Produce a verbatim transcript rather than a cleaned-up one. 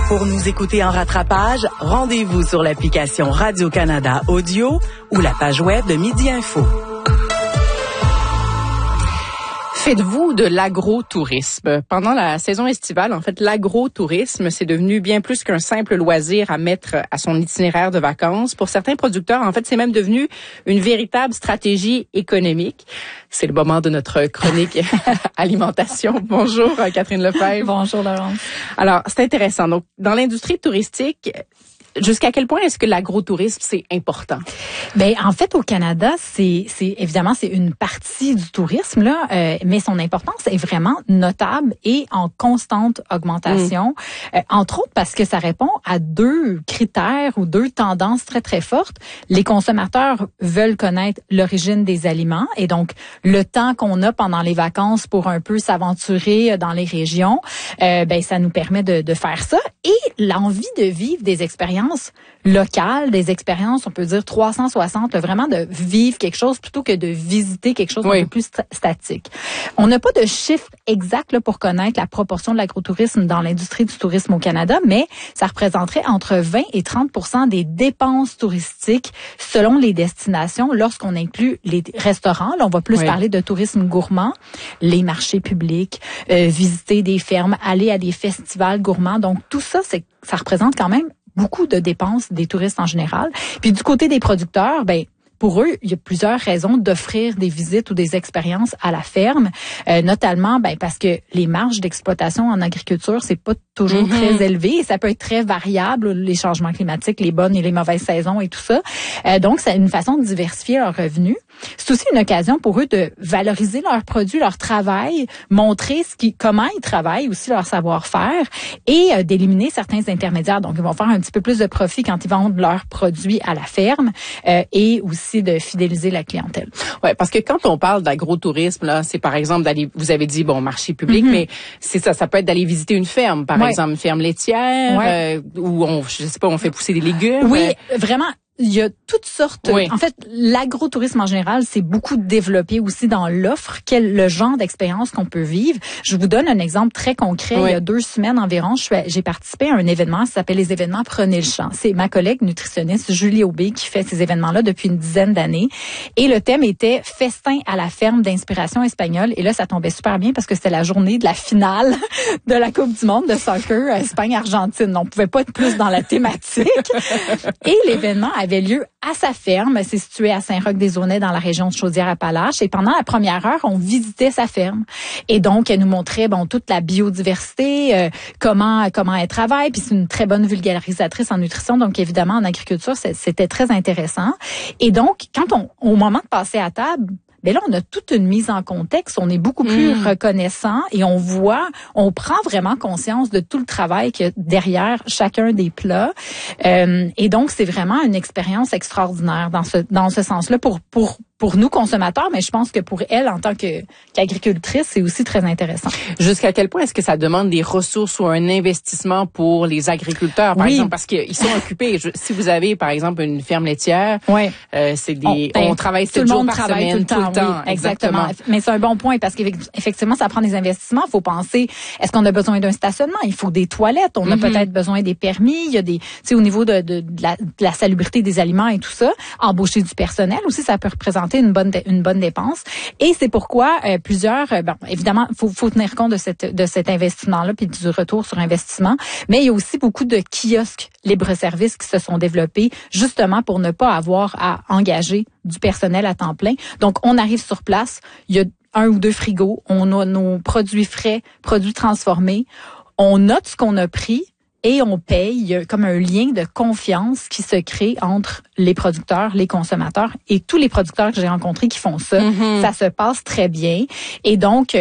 Pour nous écouter en rattrapage, rendez-vous sur l'application Radio-Canada Audio ou la page web de Midi Info. Faites-vous de l'agro-tourisme? Pendant la saison estivale, en fait, l'agro-tourisme, c'est devenu bien plus qu'un simple loisir à mettre à son itinéraire de vacances. Pour certains producteurs, en fait, c'est même devenu une véritable stratégie économique. C'est le moment de notre chronique alimentation. Bonjour, Catherine Lefebvre. Bonjour, Laurence. Alors, c'est intéressant. Donc, dans l'industrie touristique, jusqu'à quel point est-ce que l'agro-tourisme, c'est important? Ben en fait, au Canada, c'est c'est évidemment c'est une partie du tourisme là, euh, mais son importance est vraiment notable et en constante augmentation. Mmh. Euh, entre autres parce que ça répond à deux critères ou deux tendances très très fortes. Les consommateurs veulent connaître l'origine des aliments et donc le temps qu'on a pendant les vacances pour un peu s'aventurer dans les régions, euh, ben ça nous permet de, de faire ça et l'envie de vivre des expériences locales, des expériences, on peut dire trois cent soixante, vraiment de vivre quelque chose plutôt que de visiter quelque chose oui. un peu plus st- statique. On n'a pas de chiffre exact là, pour connaître la proportion de l'agrotourisme dans l'industrie du tourisme au Canada, mais ça représenterait entre vingt et trente pour cent des dépenses touristiques selon les destinations lorsqu'on inclut les restaurants. Là, on va plus oui. parler de tourisme gourmand, les marchés publics, euh, visiter des fermes, aller à des festivals gourmands. Donc, tout ça, c'est, ça représente quand même beaucoup de dépenses des touristes en général. Puis du côté des producteurs, ben pour eux, il y a plusieurs raisons d'offrir des visites ou des expériences à la ferme, euh, notamment ben parce que les marges d'exploitation en agriculture, c'est pas toujours mm-hmm. très élevé et ça peut être très variable, les changements climatiques, les bonnes et les mauvaises saisons et tout ça. Euh, donc, c'est une façon de diversifier leurs revenus. C'est aussi une occasion pour eux de valoriser leurs produits, leur travail, montrer ce qui, comment ils travaillent, aussi leur savoir-faire et euh, d'éliminer certains intermédiaires. Donc, ils vont faire un petit peu plus de profit quand ils vendent leurs produits à la ferme euh, et aussi de fidéliser la clientèle. Ouais, parce que quand on parle d'agro-tourisme, là, c'est par exemple d'aller, vous avez dit, bon, marché public, mm-hmm. mais c'est ça, ça peut être d'aller visiter une ferme, par ouais. exemple, une ferme laitière, ouais. euh, où on, je sais pas, on fait pousser des légumes. Oui, euh, vraiment. Il y a toutes sortes. Oui. En fait, l'agrotourisme en général, c'est beaucoup développé aussi dans l'offre, quel le genre d'expérience qu'on peut vivre. Je vous donne un exemple très concret. Oui. Il y a deux semaines environ, je suis, j'ai participé à un événement qui s'appelle les événements Prenez le champ. C'est ma collègue nutritionniste Julie Aubé qui fait ces événements-là depuis une dizaine d'années. Et le thème était festin à la ferme d'inspiration espagnole. Et là, ça tombait super bien parce que c'était la journée de la finale de la Coupe du monde de soccer Espagne-Argentine. On pouvait pas être plus dans la thématique. Et l'événement avait avait lieu à sa ferme. C'est situé à Saint-Roch-des-Aunais dans la région de Chaudière-Appalaches. Et pendant la première heure, on visitait sa ferme. Et donc, elle nous montrait bon toute la biodiversité, euh, comment comment elle travaille. Puis c'est une très bonne vulgarisatrice en nutrition. Donc, évidemment, en agriculture, c'était très intéressant. Et donc, quand on au moment de passer à table, ben là, on a toute une mise en contexte. On est beaucoup plus mmh. reconnaissant et on voit, on prend vraiment conscience de tout le travail qu'il y a derrière chacun des plats. Euh, et donc, c'est vraiment une expérience extraordinaire dans ce dans ce sens-là pour pour pour nous consommateurs, mais je pense que pour elle, en tant que qu'agricultrice, c'est aussi très intéressant. Jusqu'à quel point est-ce que ça demande des ressources ou un investissement pour les agriculteurs, par oui. exemple, parce qu'ils sont occupés. Je, si vous avez, par exemple, une ferme laitière, ouais. euh, c'est des, on, ben, on travaille sept jours par semaine, tout le temps. Tout le temps oui, exactement. exactement. Mais c'est un bon point parce qu'effectivement, ça prend des investissements. Il faut penser, est-ce qu'on a besoin d'un stationnement? Il faut des toilettes. On mm-hmm. a peut-être besoin des permis. Il y a des, tu sais, au niveau de, de, de, la, de la salubrité des aliments et tout ça. Embaucher du personnel aussi, ça peut représenter une bonne une bonne dépense et c'est pourquoi euh, plusieurs euh, bon évidemment faut faut tenir compte de cette de cet investissement là puis du retour sur investissement, mais il y a aussi beaucoup de kiosques libre-service qui se sont développés justement pour ne pas avoir à engager du personnel à temps plein. Donc on arrive sur place, il y a un ou deux frigos, on a nos produits frais, produits transformés, on note ce qu'on a pris et on paye. Il y a comme un lien de confiance qui se crée entre les producteurs, les consommateurs et tous les producteurs que j'ai rencontrés qui font ça. Mm-hmm. Ça se passe très bien. Et donc,